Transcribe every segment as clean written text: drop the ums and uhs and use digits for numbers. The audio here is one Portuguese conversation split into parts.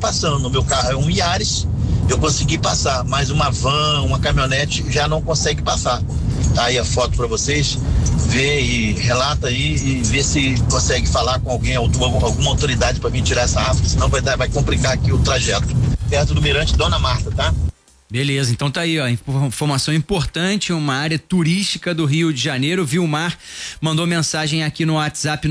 passando. No meu carro é um Yaris, eu consegui passar, mas uma van, uma caminhonete já não consegue passar. Tá aí a foto para vocês, vê e relata aí e vê se consegue falar com alguém, alguma autoridade para vir tirar essa árvore, senão vai complicar aqui o trajeto. Perto do Mirante Dona Marta, tá? Beleza, então tá aí, ó, informação importante, uma área turística do Rio de Janeiro. Vilmar mandou mensagem aqui no WhatsApp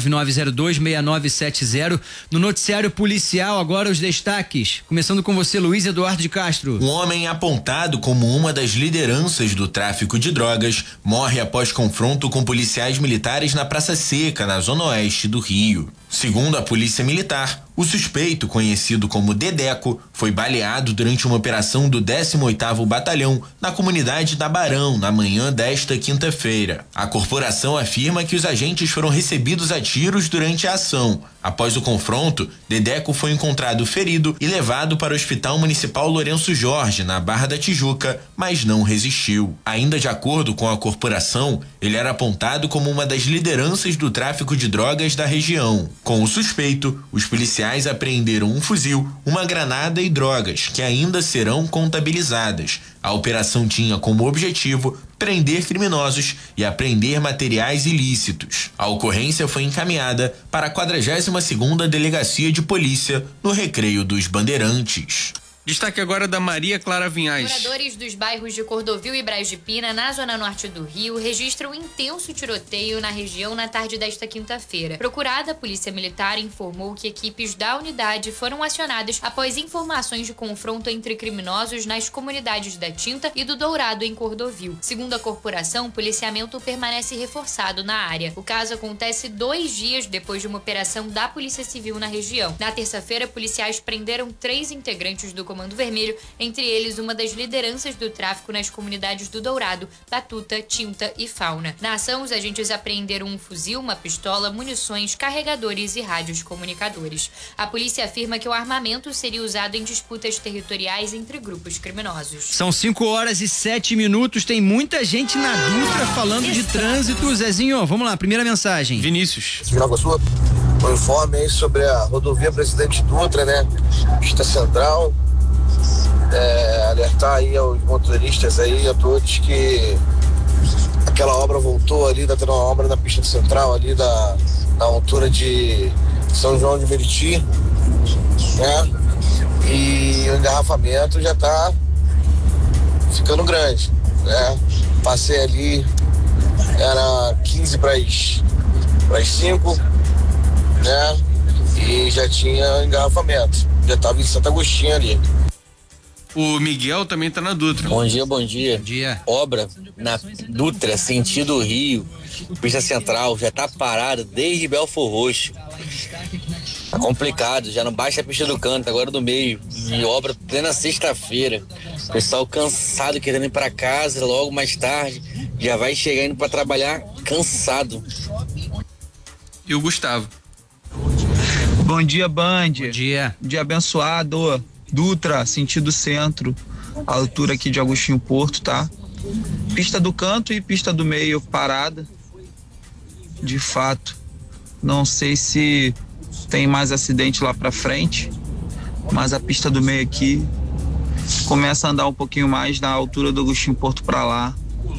999026970. No noticiário policial, agora os destaques, começando com você, Luiz Eduardo de Castro. Um homem apontado como uma das lideranças do tráfico de drogas morre após confronto com policiais militares na Praça Seca, na zona oeste do Rio. Segundo a Polícia Militar, o suspeito, conhecido como Dedeco, foi baleado durante uma operação do 18º Batalhão na comunidade da Barão, na manhã desta quinta-feira. A corporação afirma que os agentes foram recebidos a tiros durante a ação. Após o confronto, Dedeco foi encontrado ferido e levado para o Hospital Municipal Lourenço Jorge, na Barra da Tijuca, mas não resistiu. Ainda de acordo com a corporação, ele era apontado como uma das lideranças do tráfico de drogas da região. Com o suspeito, os policiais apreenderam um fuzil, uma granada e drogas, que ainda serão contabilizadas. A operação tinha como objetivo prender criminosos e apreender materiais ilícitos. A ocorrência foi encaminhada para a 42ª Delegacia de Polícia no Recreio dos Bandeirantes. Destaque agora da Maria Clara Vinhais. Moradores dos bairros de Cordovil e Braz de Pina, na zona norte do Rio, registram intenso tiroteio na região na tarde desta quinta-feira. Procurada, a Polícia Militar informou que equipes da unidade foram acionadas após informações de confronto entre criminosos nas comunidades da Tinta e do Dourado, em Cordovil. Segundo a corporação, o policiamento permanece reforçado na área. O caso acontece 2 dias depois de uma operação da Polícia Civil na região. Na terça-feira, policiais prenderam 3 integrantes do Comando Vermelho, entre eles uma das lideranças do tráfico nas comunidades do Dourado, Batuta, Tinta e Fauna. Na ação, os agentes apreenderam um fuzil, uma pistola, munições, carregadores e rádios comunicadores. A polícia afirma que o armamento seria usado em disputas territoriais entre grupos criminosos. São 5h07, tem muita gente na Dutra falando de trânsito. Zezinho, vamos lá, primeira mensagem. Vinícius. Um informe aí sobre a rodovia Presidente Dutra, né? Pista Central. Alertar aí aos motoristas aí, a todos, que aquela obra voltou ali, tá tendo uma obra na pista central ali na altura de São João de Meriti, né? E o engarrafamento já tá ficando grande, né? Passei ali, era 15 para as 5, né? E já tinha engarrafamento, já tava em Santo Agostinho ali. O Miguel também tá na Dutra. Bom dia. Bom dia. Obra na Dutra, sentido Rio, pista central, já tá parado desde Belfor Roxo. Tá complicado, já não baixa a pista do canto, agora do meio. E obra plena sexta-feira. Pessoal cansado, querendo ir pra casa logo mais tarde. Já vai chegar indo pra trabalhar cansado. E o Gustavo. Bom dia, Band. Bom dia. Dia abençoado. Dutra, sentido centro, a altura aqui de Agostinho Porto, tá? Pista do canto e pista do meio parada. De fato, não sei se tem mais acidente lá pra frente, mas a pista do meio aqui começa a andar um pouquinho mais na altura do Agostinho Porto pra lá.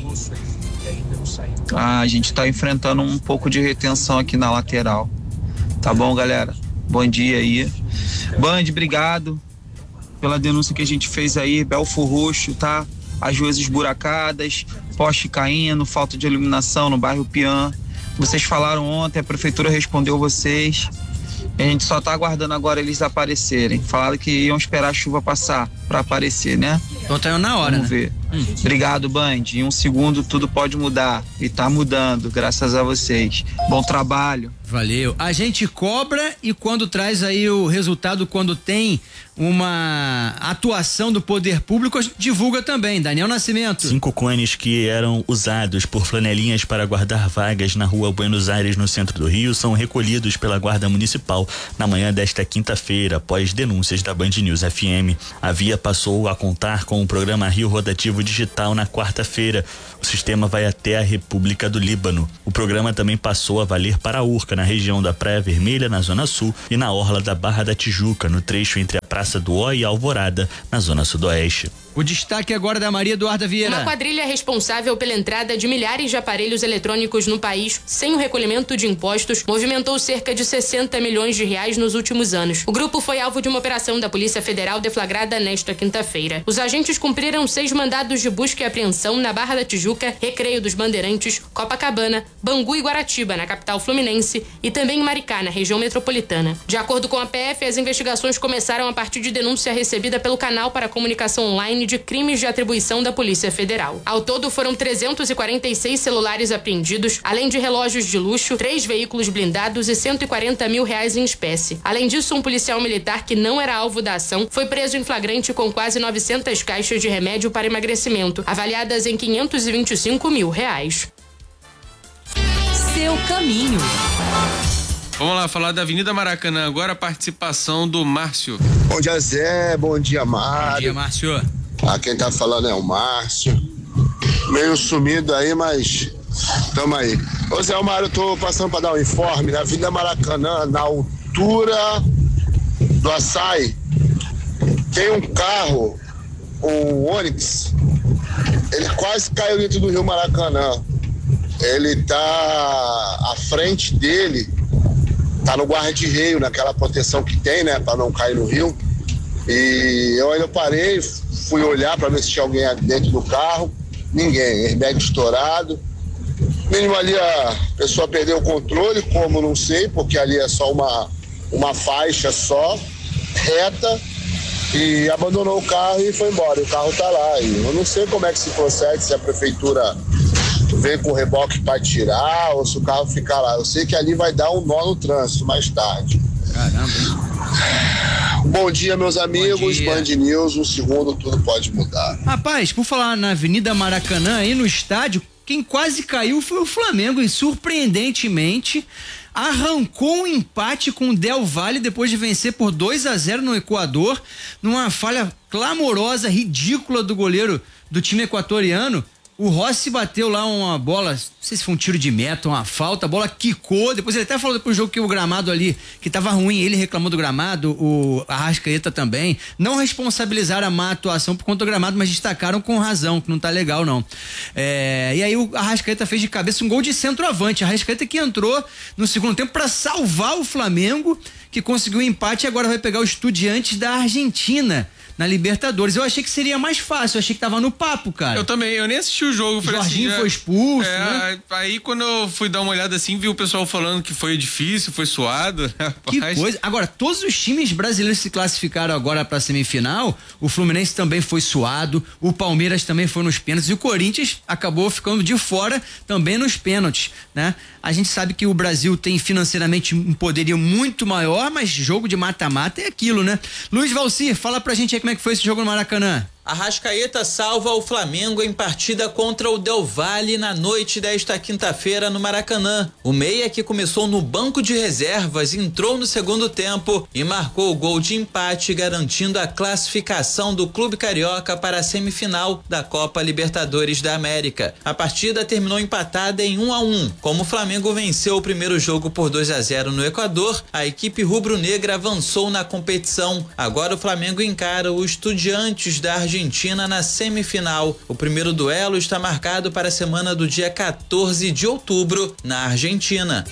A gente tá enfrentando um pouco de retenção aqui na lateral. Tá bom, galera? Bom dia aí. Band, obrigado pela denúncia que a gente fez aí, Belfor Roxo, tá? As ruas esburacadas, poste caindo, falta de iluminação no bairro Pian. Vocês falaram ontem, a prefeitura respondeu vocês. A gente só tá aguardando agora eles aparecerem. Falaram que iam esperar a chuva passar para aparecer, né? Então tá na hora, Vamos ver. Obrigado, Band. Em 1 segundo tudo pode mudar. E tá mudando, graças a vocês. Bom trabalho. Valeu. A gente cobra e quando traz aí o resultado, quando tem uma atuação do poder público, a gente divulga também. Daniel Nascimento. 5 cones que eram usados por flanelinhas para guardar vagas na rua Buenos Aires, no centro do Rio, são recolhidos pela Guarda Municipal na manhã desta quinta-feira, após denúncias da Band News FM. A via passou a contar com o programa Rio Rotativo Digital na quarta-feira. O sistema vai até a República do Líbano. O programa também passou a valer para a Urca, na região da Praia Vermelha, na Zona Sul, e na orla da Barra da Tijuca, no trecho entre a Praça do Ó e Alvorada, na Zona Sudoeste. O destaque agora da Maria Eduarda Vieira. Uma quadrilha responsável pela entrada de milhares de aparelhos eletrônicos no país sem o recolhimento de impostos movimentou cerca de 60 milhões de reais nos últimos anos. O grupo foi alvo de uma operação da Polícia Federal deflagrada nesta quinta-feira. Os agentes cumpriram 6 mandados de busca e apreensão na Barra da Tijuca, Recreio dos Bandeirantes, Copacabana, Bangu e Guaratiba, na capital fluminense, e também em Maricá, na região metropolitana. De acordo com a PF, as investigações começaram a partir de denúncia recebida pelo canal para comunicação online de crimes de atribuição da Polícia Federal. Ao todo, foram 346 celulares apreendidos, além de relógios de luxo, 3 veículos blindados e 140 mil reais em espécie. Além disso, um policial militar que não era alvo da ação foi preso em flagrante com quase 900 caixas de remédio para emagrecimento, avaliadas em 525 mil reais. Seu caminho. Vamos lá, falar da Avenida Maracanã agora, a participação do Márcio. Bom dia, Zé. Bom dia, Mário. Bom dia, Márcio. Quem tá falando é o Márcio. Meio sumido aí, mas tamo aí. Ô Zé, Mário, eu tô passando pra dar um informe. Na Avenida Maracanã, na altura do Açaí, tem um carro, um Onix, ele quase caiu dentro do Rio Maracanã. Ele tá à frente dele, tá no guarda-reio, naquela proteção que tem, né, pra não cair no rio. E eu ainda parei, fui olhar pra ver se tinha alguém dentro do carro. Ninguém, airbag estourado. Mínimo ali a pessoa perdeu o controle, como não sei, porque ali é só uma faixa só, reta, e abandonou o carro e foi embora. E o carro tá lá. E eu não sei como é que se procede, se a prefeitura vem com o reboque para tirar ou se o carro ficar lá. Eu sei que ali vai dar um nó no trânsito mais tarde. Caramba. Bom dia, meus amigos. Band News, um segundo, tudo pode mudar. Rapaz, por falar na Avenida Maracanã, aí no estádio, quem quase caiu foi o Flamengo e surpreendentemente arrancou um empate com o Del Valle depois de vencer por 2-0 no Equador, numa falha clamorosa, ridícula do goleiro do time equatoriano. O Rossi bateu lá uma bola, não sei se foi um tiro de meta, uma falta, a bola quicou, depois ele até falou depois do jogo que o gramado ali, que tava ruim, ele reclamou do gramado, o Arrascaeta também, não responsabilizaram a má atuação por conta do gramado, mas destacaram com razão, que não tá legal não. E aí o Arrascaeta fez de cabeça um gol de centroavante, a Arrascaeta que entrou no segundo tempo para salvar o Flamengo, que conseguiu o empate e agora vai pegar o Estudiantes da Argentina na Libertadores. Eu achei que seria mais fácil, eu achei que tava no papo, cara. Eu também, eu nem assisti o jogo. O Jorginho foi expulso, né? Aí quando eu fui dar uma olhada assim, vi o pessoal falando que foi difícil, foi suado. Que coisa. Agora, todos os times brasileiros se classificaram agora pra semifinal, o Fluminense também foi suado, o Palmeiras também foi nos pênaltis e o Corinthians acabou ficando de fora também nos pênaltis, né? A gente sabe que o Brasil tem financeiramente um poderio muito maior, mas jogo de mata-mata é aquilo, né? Luiz Valcir, fala pra gente aí como é que foi esse jogo no Maracanã. Arrascaeta salva o Flamengo em partida contra o Del Valle na noite desta quinta-feira no Maracanã. O meia, que começou no banco de reservas, entrou no segundo tempo e marcou o gol de empate, garantindo a classificação do Clube Carioca para a semifinal da Copa Libertadores da América. A partida terminou empatada em 1-1. Como o Flamengo venceu o primeiro jogo por 2-0 no Equador, a equipe rubro-negra avançou na competição. Agora o Flamengo encara o Estudiantes da Argentina na semifinal. O primeiro duelo está marcado para a semana do dia 14 de outubro, na Argentina.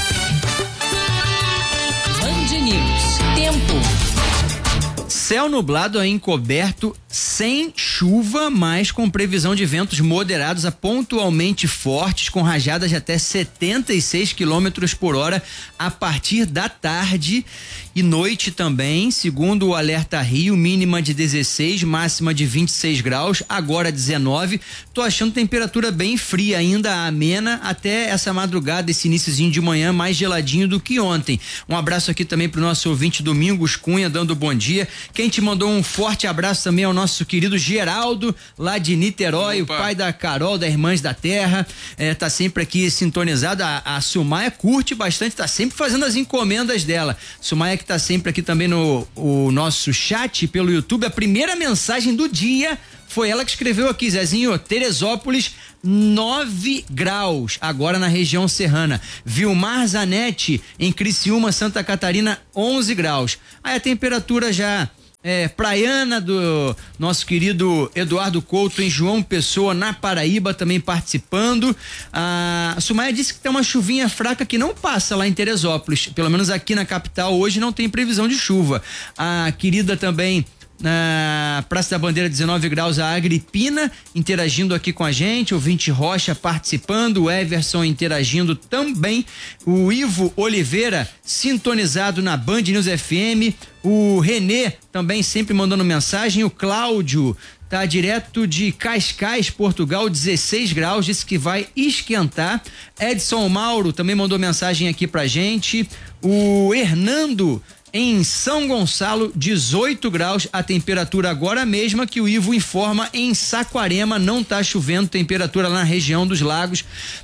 Band News. Tempo. Céu nublado a encoberto, sem chuva, mas com previsão de ventos moderados a pontualmente fortes, com rajadas de até 76 km por hora a partir da tarde e noite também, segundo o Alerta Rio, mínima de 16, máxima de 26 graus, agora 19. Tô achando temperatura bem fria, ainda amena, até essa madrugada, esse iniciozinho de manhã mais geladinho do que ontem. Um abraço aqui também pro nosso ouvinte Domingos Cunha, dando bom dia. Quem te mandou um forte abraço também é o nosso querido Geraldo, lá de Niterói. Opa. O pai da Carol, da Irmãs da Terra, tá sempre aqui sintonizado. A Sumaia curte bastante, tá sempre fazendo as encomendas dela. Sumaia que tá sempre aqui também no nosso chat pelo YouTube. A primeira mensagem do dia foi ela que escreveu aqui, Zezinho: Teresópolis, 9 graus, agora na região serrana. Vilmar Zanetti, em Criciúma, Santa Catarina, 11 graus. Aí a temperatura já praiana do nosso querido Eduardo Couto em João Pessoa, na Paraíba, também participando. A Sumaia disse que tem uma chuvinha fraca que não passa lá em Teresópolis, pelo menos aqui na capital hoje não tem previsão de chuva. A querida também na Praça da Bandeira, 19 graus, a Agripina interagindo aqui com a gente, o Vinte Rocha participando, o Everson interagindo também, o Ivo Oliveira sintonizado na Band News FM, o Renê também sempre mandando mensagem, o Cláudio tá direto de Cascais, Portugal, 16 graus, disse que vai esquentar. Edson Mauro também mandou mensagem aqui pra gente, o Hernando em São Gonçalo, 18 graus, a temperatura agora mesma que o Ivo informa em Saquarema, não tá chovendo, temperatura lá na região dos lagos,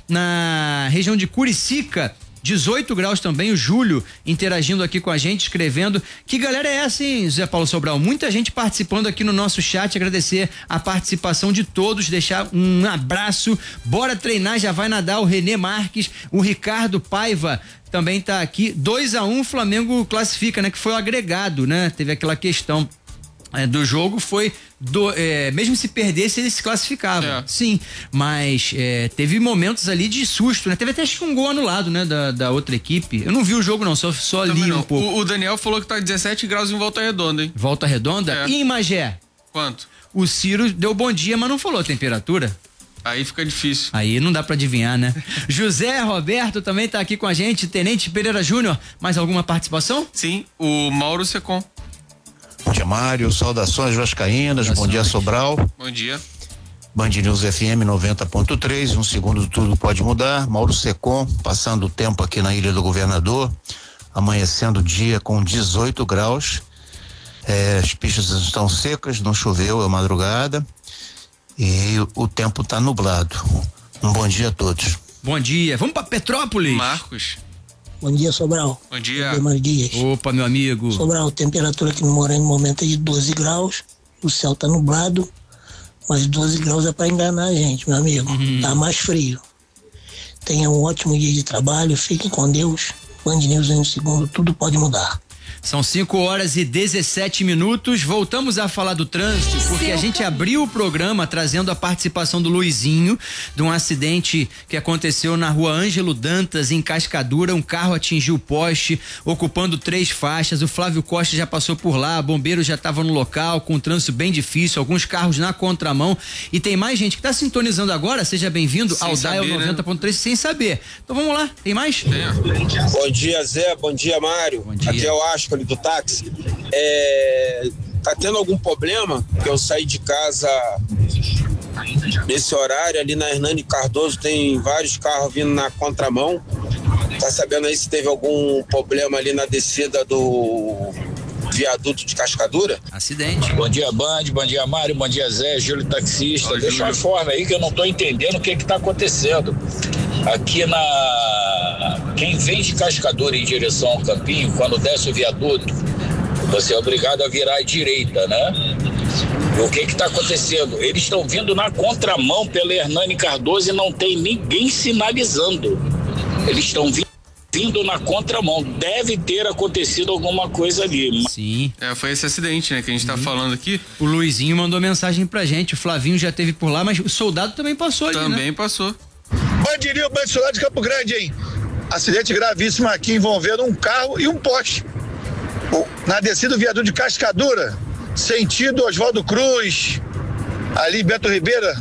na região de Curicica, 18 graus também, o Júlio interagindo aqui com a gente, escrevendo. Que galera é essa, hein, Zé Paulo Sobral? Muita gente participando aqui no nosso chat, agradecer a participação de todos, deixar um abraço, bora treinar, já vai nadar o Renê Marques, o Ricardo Paiva também tá aqui, 2-1, Flamengo classifica, né? Que foi o agregado, né? Teve aquela questão do jogo, foi mesmo se perdesse, ele se classificava. Sim, mas teve momentos ali de susto, né? Teve até acho que um gol anulado, né? Da outra equipe. Eu não vi o jogo não, só li um pouco. O Daniel falou que tá 17 graus em Volta Redonda, hein? Volta Redonda? E em Magé? Quanto? O Ciro deu bom dia, mas não falou a temperatura. Aí fica difícil. Aí não dá pra adivinhar, né? José Roberto também tá aqui com a gente, Tenente Pereira Júnior. Mais alguma participação? Sim, o Mauro Secom. Bom dia, Mário. Saudações vascaínas. Bom dia, Sobral. Bom dia. Band News FM 90.3. Um segundo tudo pode mudar. Mauro Secom, passando o tempo aqui na Ilha do Governador. Amanhecendo o dia com 18 graus. As pistas estão secas, não choveu a madrugada. E o tempo tá nublado. Um bom dia a todos. Bom dia. Vamos pra Petrópolis. Marcos. Bom dia, Sobral. Bom dia. Opa, meu amigo. Sobral, temperatura aqui no Moreno no momento é de 12 graus. O céu tá nublado, mas 12 graus é pra enganar a gente, meu amigo. Tá mais frio. Tenha um ótimo dia de trabalho, fiquem com Deus. Band News em um segundo, tudo pode mudar. São 5h17. Voltamos a falar do trânsito, porque a gente abriu o programa trazendo a participação do Luizinho, de um acidente que aconteceu na rua Ângelo Dantas, em Cascadura. Um carro atingiu o poste, ocupando 3 faixas. O Flávio Costa já passou por lá, bombeiros já estavam no local, com um trânsito bem difícil, alguns carros na contramão. E tem mais gente que está sintonizando agora. Seja bem-vindo ao Dial 90.3, sem saber. Então vamos lá, tem mais? Bom dia, Zé. Bom dia, Mário. Bom dia. Aqui é o Asco do táxi. Tá tendo algum problema? Eu saí de casa nesse horário, ali na Hernani Cardoso tem vários carros vindo na contramão. Tá sabendo aí se teve algum problema ali na descida do viaduto de Cascadura? Acidente. Bom dia, Band, bom dia, Mário, bom dia, Zé, Júlio Taxista. Olá, deixa uma forma aí que eu não tô entendendo o que tá acontecendo. Aqui quem vem de Cascadura em direção ao Campinho, quando desce o viaduto, você é obrigado a virar à direita, né? O que está acontecendo? Eles estão vindo na contramão pela Hernani Cardoso e não tem ninguém sinalizando. Eles estão vindo na contramão. Deve ter acontecido alguma coisa ali. Sim. Foi esse acidente, né, que a gente tá falando aqui. O Luizinho mandou mensagem pra gente, o Flavinho já esteve por lá, mas o Soldado também passou ali, Também né? passou. Band News, Band Soldado de Campo Grande, hein? Acidente gravíssimo aqui envolvendo um carro e um poste. Na descida do viaduto de Cascadura, sentido Oswaldo Cruz, ali Beto Ribeira,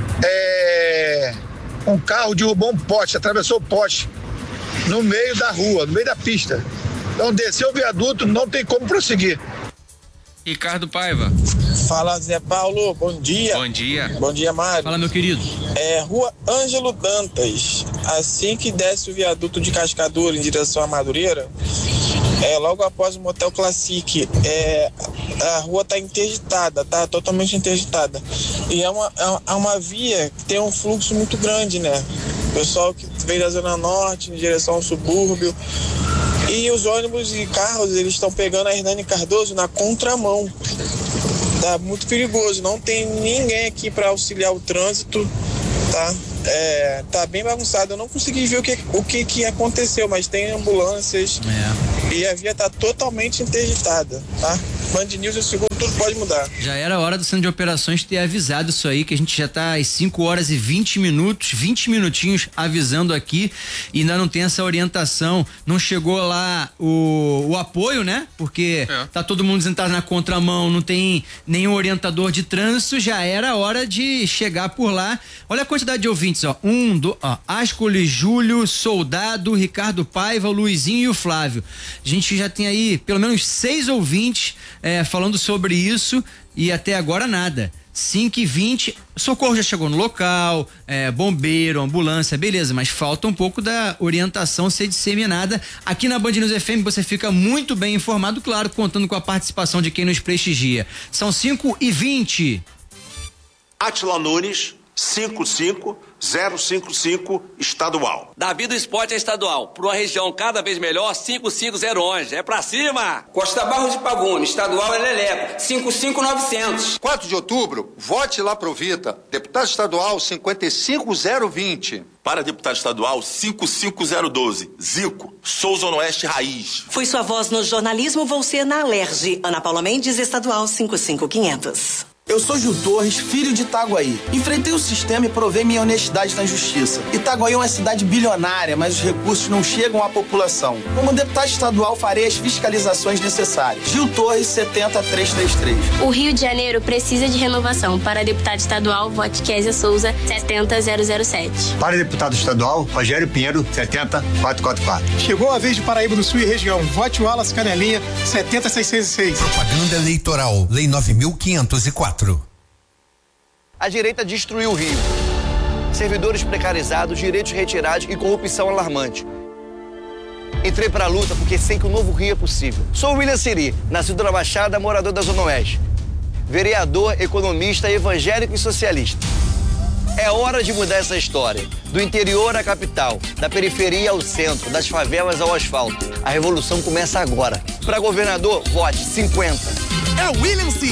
um carro derrubou um poste, atravessou o poste no meio da rua, no meio da pista. Então desceu o viaduto, não tem como prosseguir. Ricardo Paiva. Fala, Zé Paulo, bom dia. Bom dia. Bom dia, Mário. Fala, meu querido. Rua Ângelo Dantas, assim que desce o viaduto de Cascadura em direção à Madureira, logo após o Motel Classic, a rua tá interditada, tá totalmente interditada. E é uma via que tem um fluxo muito grande, né? Pessoal que veio da Zona Norte em direção ao subúrbio. E os ônibus e carros, eles estão pegando a Hernani Cardoso na contramão. Tá muito perigoso, não tem ninguém aqui para auxiliar o trânsito, tá? Tá bem bagunçado, eu não consegui ver o que aconteceu, mas tem ambulâncias e a via tá totalmente interditada, tá? Band News é o segundo, tudo pode mudar. Já era hora do Centro de Operações ter avisado isso aí, que a gente já tá às 5 horas e 20 minutos, 20 minutinhos avisando aqui e ainda não tem essa orientação, não chegou lá o apoio, né? Porque tá todo mundo sentado na contramão, não tem nenhum orientador de trânsito, já era hora de chegar por lá. Olha a quantidade de ouvintes, ó. Ascoli, Júlio, Soldado, Ricardo Paiva, o Luizinho e o Flávio. A gente já tem aí pelo menos 6 ouvintes falando sobre isso e até agora nada. 5h20, socorro já chegou no local, bombeiro, ambulância, beleza, mas falta um pouco da orientação ser disseminada. Aqui na Band News FM você fica muito bem informado, claro, contando com a participação de quem nos prestigia. São 5h20. Átila Nunes, 55055, estadual. Davi do Esporte é estadual. Por uma região cada vez melhor, 55011. É pra cima! Costa Barros de Pavone, estadual é Leleco, 55900. 4 de outubro, vote lá Provita. Deputado estadual 55020. Para deputado estadual 55012, Zico, sou Zona Oeste Raiz. Fui sua voz no jornalismo, vou ser na Alerj. Ana Paula Mendes, estadual 55500. Eu sou Gil Torres, filho de Itaguaí. Enfrentei o sistema e provei minha honestidade na justiça. Itaguaí é uma cidade bilionária, mas os recursos não chegam à população. Como deputado estadual, farei as fiscalizações necessárias. Gil Torres, 70333. O Rio de Janeiro precisa de renovação. Para deputado estadual, vote Kézia Souza, 70007. Para deputado estadual, Rogério Pinheiro, 70444. Chegou a vez de Paraíba do Sul e região. Vote Wallace Canelinha, 70606. Propaganda eleitoral, Lei 9.504. A direita destruiu o Rio. Servidores precarizados, direitos retirados e corrupção alarmante. Entrei para a luta porque sei que o novo Rio é possível. Sou William Siri, nascido na Baixada, morador da Zona Oeste. Vereador, economista, evangélico e socialista. É hora de mudar essa história. Do interior à capital, da periferia ao centro, das favelas ao asfalto. A revolução começa agora. Para governador, vote 50. É o William Siri.